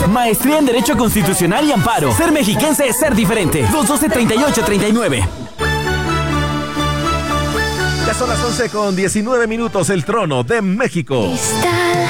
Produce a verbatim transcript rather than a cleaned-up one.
Maestría en Derecho Constitucional y Amparo. Ser mexiquense es ser diferente. dos doce, treinta y ocho, treinta y nueve. Ya son las once con diecinueve minutos. El trono de México. Cristal.